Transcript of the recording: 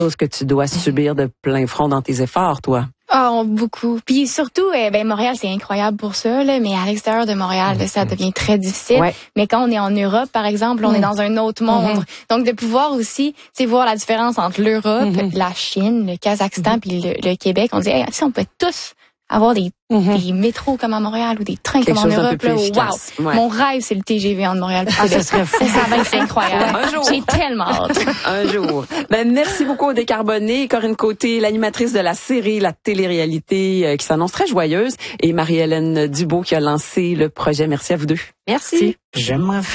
chose que tu dois subir de plein front dans tes efforts, toi. Oh, beaucoup. Puis surtout, Montréal, c'est incroyable pour ça, là, mais à l'extérieur de Montréal, là, ça devient très difficile. Ouais. Mais quand on est en Europe, par exemple, on est dans un autre monde. Donc, de pouvoir aussi, voir la différence entre l'Europe, la Chine, le Kazakhstan, puis le Québec, on dit, hey, on peut tous avoir des métros comme à Montréal ou des trains Quelque comme en chose d'un Europe. peu plus Là, efficace. wow. Ouais. Mon rêve, c'est le TGV en Montréal. Ça serait fou. Ça va être incroyable. Un jour. J'ai tellement hâte. Un jour. Merci beaucoup au Décarboné. Corinne Côté, l'animatrice de la série, la télé-réalité qui s'annonce très joyeuse, et Marie-Hélène Dubo qui a lancé le projet. Merci à vous deux. Merci. J'aimerais